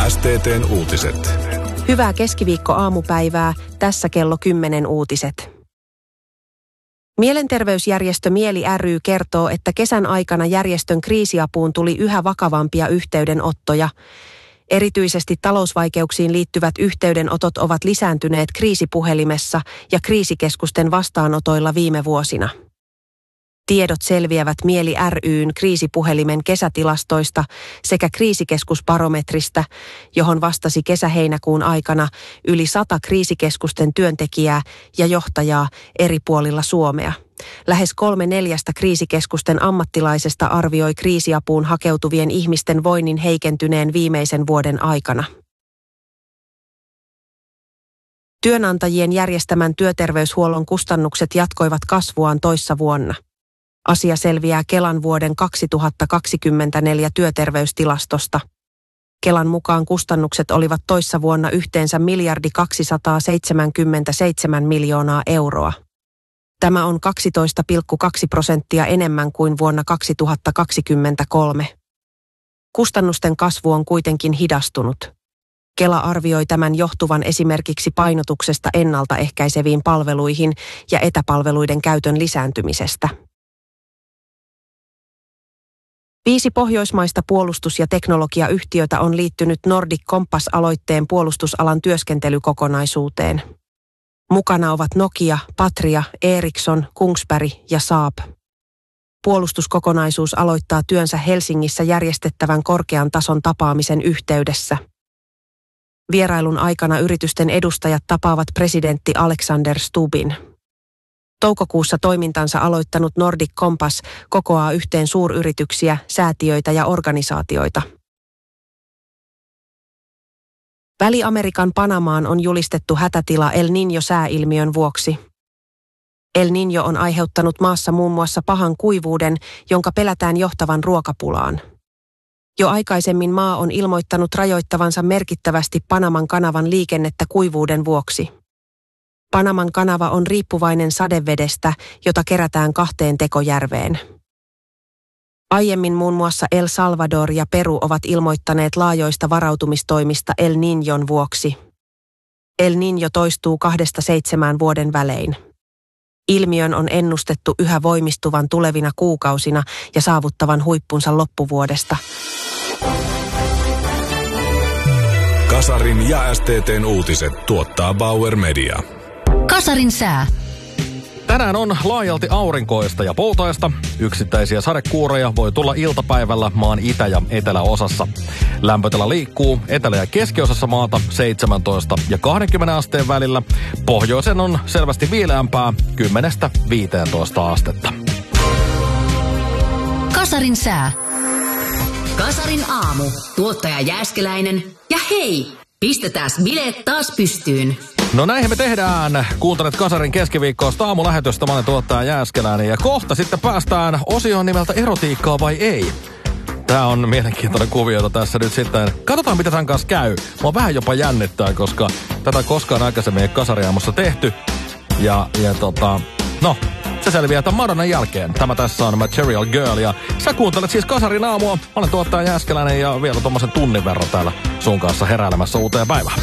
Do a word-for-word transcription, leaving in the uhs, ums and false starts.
S T T:n uutiset. Hyvää keskiviikko-aamupäivää, tässä kello kymmenen uutiset. Mielenterveysjärjestö Mieli ry kertoo, että kesän aikana järjestön kriisiapuun tuli yhä vakavampia yhteydenottoja. Erityisesti talousvaikeuksiin liittyvät yhteydenotot ovat lisääntyneet kriisipuhelimessa ja kriisikeskusten vastaanotoilla viime vuosina. Tiedot selviävät Mieli ry:n kriisipuhelimen kesätilastoista sekä kriisikeskusbarometristä, johon vastasi kesä-heinäkuun aikana yli sata kriisikeskusten työntekijää ja johtajaa eri puolilla Suomea. Lähes kolme neljästä kriisikeskusten ammattilaisesta arvioi kriisiapuun hakeutuvien ihmisten voinnin heikentyneen viimeisen vuoden aikana. Työnantajien järjestämän työterveyshuollon kustannukset jatkoivat kasvuaan toissa vuonna. Asia selviää Kelan vuoden kaksituhattakaksikymmentäneljä työterveystilastosta. Kelan mukaan kustannukset olivat toissa vuonna yhteensä miljardi kaksisataaseitsemänkymmentäseitsemän miljoonaa euroa. Tämä on kaksitoista pilkku kaksi prosenttia enemmän kuin vuonna kaksituhattakaksikymmentäkolme. Kustannusten kasvu on kuitenkin hidastunut. Kela arvioi tämän johtuvan esimerkiksi painotuksesta ennaltaehkäiseviin palveluihin ja etäpalveluiden käytön lisääntymisestä. Viisi pohjoismaista puolustus- ja teknologiayhtiötä on liittynyt Nordic Compass-aloitteen puolustusalan työskentelykokonaisuuteen. Mukana ovat Nokia, Patria, Ericsson, Kongsberg ja Saab. Puolustuskokonaisuus aloittaa työnsä Helsingissä järjestettävän korkean tason tapaamisen yhteydessä. Vierailun aikana yritysten edustajat tapaavat presidentti Alexander Stubbin. Toukokuussa toimintansa aloittanut Nordic Compass kokoaa yhteen suuryrityksiä, säätiöitä ja organisaatioita. Väli-Amerikan Panamaan on julistettu hätätila El Niño-sääilmiön vuoksi. El Niño on aiheuttanut maassa muun muassa pahan kuivuuden, jonka pelätään johtavan ruokapulaan. Jo aikaisemmin maa on ilmoittanut rajoittavansa merkittävästi Panaman kanavan liikennettä kuivuuden vuoksi. Panaman kanava on riippuvainen sadevedestä, jota kerätään kahteen tekojärveen. Aiemmin muun muassa El Salvador ja Peru ovat ilmoittaneet laajoista varautumistoimista El Niñon vuoksi. El Niño toistuu kahdesta seitsemään vuoden välein. Ilmiön on ennustettu yhä voimistuvan tulevina kuukausina ja saavuttavan huippunsa loppuvuodesta. Kasarin ja S T T:n uutiset tuottaa Bauer Media. Kasarin sää. Tänään on laajalti aurinkoista ja poutaista. Yksittäisiä sadekuuroja voi tulla iltapäivällä maan itä- ja eteläosassa. Lämpötila liikkuu etelä- ja keskiosassa maata seitsemäntoista ja kaksikymmentä asteen välillä. Pohjoisen on selvästi viileämpää kymmenestä viiteentoista astetta. Kasarin sää. Kasarin aamu. Tuottaja Jääskeläinen. Ja hei, pistetääs bileet taas pystyyn. No näinhän me tehdään. Kuuntelet Kasarin keskiviikkoista aamulähetystä. Mä olen tuottaja Jääskeläinen. Ja kohta sitten päästään osioon nimeltä erotiikkaa vai ei. Tää on mielenkiintoinen kuvio tässä nyt sitten. Katsotaan mitä tämän kanssa käy. Mua vähän jopa jännittää, koska tätä koskaan aikaisemmin ei Kasariaamussa tehty. Ja, ja tota, no, se selviää tämän Madonnan jälkeen. Tämä tässä on Material Girl ja sä kuuntelet siis Kasarin aamua. Mä olen tuottaja Jääskeläinen ja vielä tommosen tunnin verran täällä sun kanssa heräilemässä uuteen päivään.